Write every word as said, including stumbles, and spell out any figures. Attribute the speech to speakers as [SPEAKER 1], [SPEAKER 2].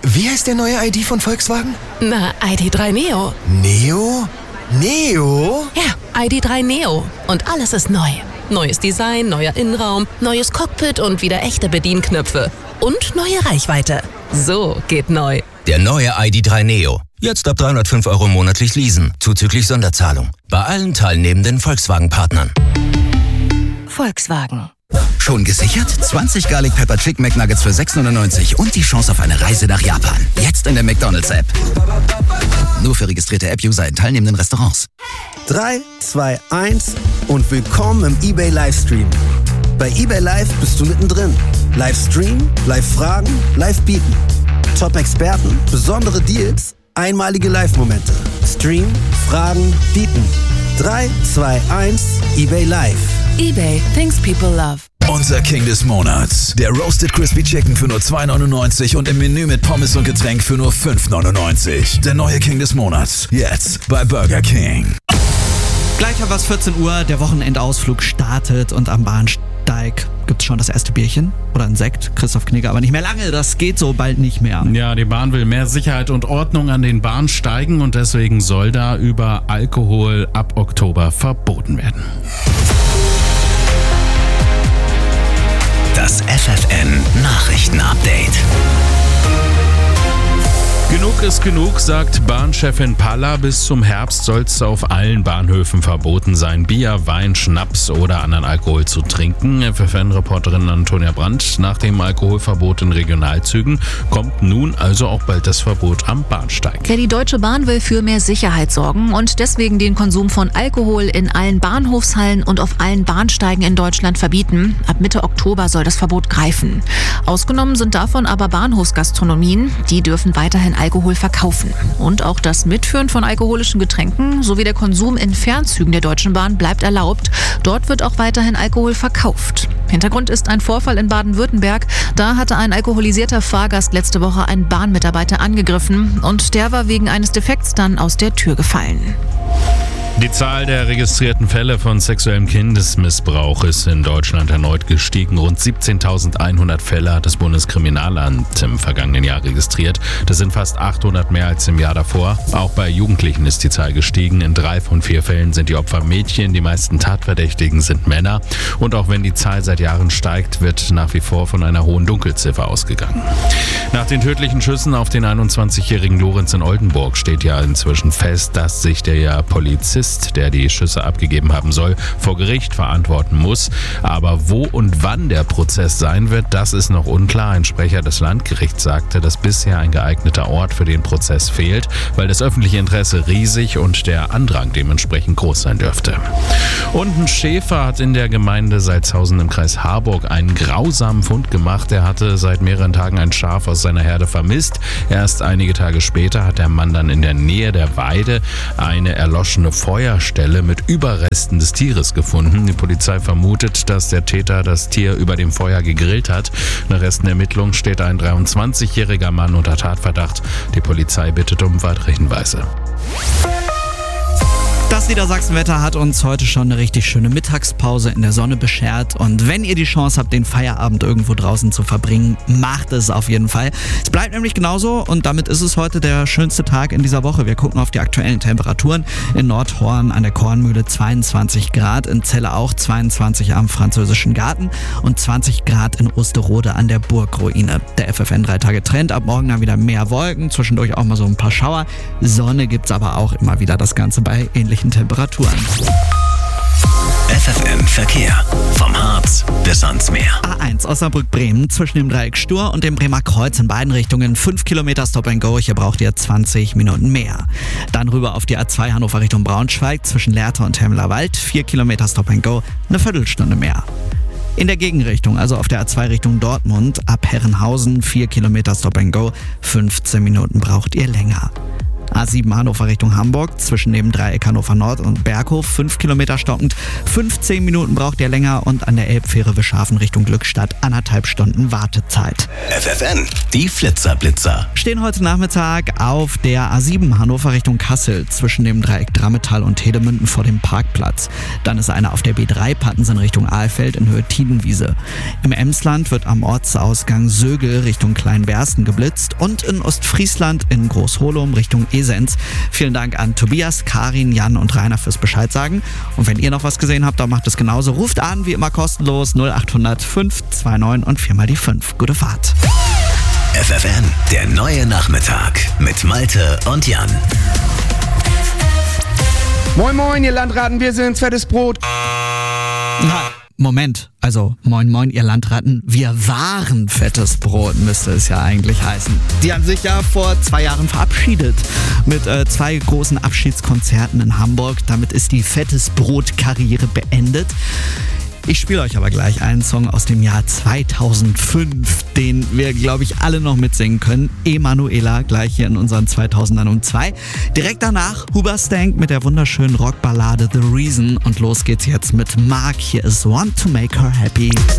[SPEAKER 1] Wie heißt der neue I D von Volkswagen?
[SPEAKER 2] Na, I D drei Neo.
[SPEAKER 1] Neo? Neo?
[SPEAKER 2] Ja, I D drei Neo. Und alles ist neu. Neues Design, neuer Innenraum, neues Cockpit und wieder echte Bedienknöpfe. Und neue Reichweite. So geht neu.
[SPEAKER 3] Der neue I D drei Neo. Jetzt ab dreihundertfünf Euro monatlich leasen, zuzüglich Sonderzahlung. Bei allen teilnehmenden Volkswagen-Partnern.
[SPEAKER 2] Volkswagen.
[SPEAKER 4] Schon gesichert? zwanzig Garlic Pepper Chicken McNuggets für sechs neunundneunzig und die Chance auf eine Reise nach Japan. Jetzt in der McDonald's-App. Nur für registrierte App-User in teilnehmenden Restaurants.
[SPEAKER 5] drei, zwei, eins und willkommen im eBay Livestream. Bei eBay Live bist du mittendrin. Livestream, Live-Fragen, Live-Bieten. Top-Experten, besondere Deals, einmalige Live-Momente. Stream, Fragen, Bieten. drei, zwei, eins, eBay Live.
[SPEAKER 2] eBay, things people love.
[SPEAKER 6] Unser King des Monats. Der Roasted Crispy Chicken für nur zwei neunundneunzig und im Menü mit Pommes und Getränk für nur fünf neunundneunzig. Der neue King des Monats. Jetzt bei Burger King.
[SPEAKER 7] Gleich ab was vierzehn Uhr, der Wochenendausflug startet und am Bahnsteig gibt's schon das erste Bierchen oder ein Sekt. Christoph Knigge, aber nicht mehr lange, das geht so bald nicht mehr.
[SPEAKER 8] Ja, die Bahn will mehr Sicherheit und Ordnung an den Bahnsteigen und deswegen soll da über Alkohol ab Oktober verboten werden.
[SPEAKER 4] Das F F N Nachrichten-Update.
[SPEAKER 8] Genug ist genug, sagt Bahnchefin Palla. Bis zum Herbst soll es auf allen Bahnhöfen verboten sein, Bier, Wein, Schnaps oder anderen Alkohol zu trinken. F F N-Reporterin Antonia Brandt. Nach dem Alkoholverbot in Regionalzügen kommt nun also auch bald das Verbot am Bahnsteig.
[SPEAKER 9] Ja, die Deutsche Bahn will für mehr Sicherheit sorgen und deswegen den Konsum von Alkohol in allen Bahnhofshallen und auf allen Bahnsteigen in Deutschland verbieten. Ab Mitte Oktober soll das Verbot greifen. Ausgenommen sind davon aber Bahnhofsgastronomien. Die dürfen weiterhin Alkohol verkaufen. Und auch das Mitführen von alkoholischen Getränken sowie der Konsum in Fernzügen der Deutschen Bahn bleibt erlaubt. Dort wird auch weiterhin Alkohol verkauft. Hintergrund ist ein Vorfall in Baden-Württemberg. Da hatte ein alkoholisierter Fahrgast letzte Woche einen Bahnmitarbeiter angegriffen und der war wegen eines Defekts dann aus der Tür gefallen.
[SPEAKER 8] Die Zahl der registrierten Fälle von sexuellem Kindesmissbrauch ist in Deutschland erneut gestiegen. Rund siebzehntausendeinhundert Fälle hat das Bundeskriminalamt im vergangenen Jahr registriert. Das sind fast achthundert mehr als im Jahr davor. Auch bei Jugendlichen ist die Zahl gestiegen. In drei von vier Fällen sind die Opfer Mädchen. Die meisten Tatverdächtigen sind Männer. Und auch wenn die Zahl seit Jahren steigt, wird nach wie vor von einer hohen Dunkelziffer ausgegangen. Nach den tödlichen Schüssen auf den einundzwanzigjährigen Lorenz in Oldenburg steht ja inzwischen fest, dass sich der Polizist, der die Schüsse abgegeben haben soll, vor Gericht verantworten muss. Aber wo und wann der Prozess sein wird, das ist noch unklar. Ein Sprecher des Landgerichts sagte, dass bisher ein geeigneter Ort für den Prozess fehlt, weil das öffentliche Interesse riesig und der Andrang dementsprechend groß sein dürfte. Und ein Schäfer hat in der Gemeinde Salzhausen im Kreis Harburg einen grausamen Fund gemacht. Er hatte seit mehreren Tagen ein Schaf aus seiner Herde vermisst. Erst einige Tage später hat der Mann dann in der Nähe der Weide eine erloschene Feuerstelle mit Überresten des Tieres gefunden. Die Polizei vermutet, dass der Täter das Tier über dem Feuer gegrillt hat. Nach ersten Ermittlungen steht ein dreiundzwanzigjähriger Mann unter Tatverdacht. Die Polizei bittet um weitere Hinweise.
[SPEAKER 7] Das Niedersachsenwetter hat uns heute schon eine richtig schöne Mittagspause in der Sonne beschert. Und wenn ihr die Chance habt, den Feierabend irgendwo draußen zu verbringen, macht es auf jeden Fall. Es bleibt nämlich genauso und damit ist es heute der schönste Tag in dieser Woche. Wir gucken auf die aktuellen Temperaturen. In Nordhorn an der Kornmühle zweiundzwanzig Grad, in Celle auch zweiundzwanzig am Französischen Garten und zwanzig Grad in Osterode an der Burgruine. Der F F N drei Tage Trend, ab morgen dann wieder mehr Wolken, zwischendurch auch mal so ein paar Schauer. Sonne gibt's aber auch immer wieder, das Ganze bei ähnlichen Temperaturen.
[SPEAKER 4] F F N Verkehr. Vom Harz bis ans Meer.
[SPEAKER 7] A eins Osnabrück-Bremen zwischen dem Dreieck Stur und dem Bremer Kreuz in beiden Richtungen fünf Kilometer Stop and Go. Hier braucht ihr zwanzig Minuten mehr. Dann rüber auf die A zwei Hannover Richtung Braunschweig zwischen Lehrte und Hemmerwald. vier Kilometer Stop and Go, eine Viertelstunde mehr. In der Gegenrichtung, also auf der A zwei Richtung Dortmund, ab Herrenhausen vier Kilometer Stop and Go, fünfzehn Minuten braucht ihr länger. A sieben Hannover Richtung Hamburg, zwischen dem Dreieck Hannover Nord und Berghof, fünf Kilometer stockend, fünfzehn Minuten braucht ihr länger und an der Elbfähre Wischhafen Richtung Glückstadt anderthalb Stunden Wartezeit.
[SPEAKER 4] F F N, die Flitzer-Blitzer.
[SPEAKER 7] Stehen heute Nachmittag auf der A sieben Hannover Richtung Kassel, zwischen dem Dreieck Drammetal und Hedemünden vor dem Parkplatz. Dann ist eine auf der B drei Pattensen Richtung Ahlfeld in Höhe Tiedenwiese. Im Emsland wird am Ortsausgang Sögel Richtung Kleinbersten geblitzt und in Ostfriesland in Großholum Richtung Esens. Vielen Dank an Tobias, Karin, Jan und Rainer fürs Bescheid sagen. Und wenn ihr noch was gesehen habt, dann macht es genauso. Ruft an, wie immer kostenlos, null acht hundert fünf zwei neun und viermal die fünf. Gute Fahrt.
[SPEAKER 4] F F N, der neue Nachmittag mit Malte und Jan.
[SPEAKER 10] Moin moin, ihr Landratten, wir sind's, fettes Brot.
[SPEAKER 7] Na, Moment, also moin moin ihr Landratten, wir waren fettes Brot, müsste es ja eigentlich heißen. Die haben sich ja vor zwei Jahren verabschiedet mit äh, zwei großen Abschiedskonzerten in Hamburg. Damit ist die fettes Brot-Karriere beendet. Ich spiele euch aber gleich einen Song aus dem Jahr zweitausendfünf, den wir, glaube ich, alle noch mitsingen können. Emanuela, gleich hier in unseren zweitausendern um zwei. Direkt danach Hoobastank mit der wunderschönen Rockballade The Reason. Und los geht's jetzt mit Mark. Hier ist Want to Make Her Happy.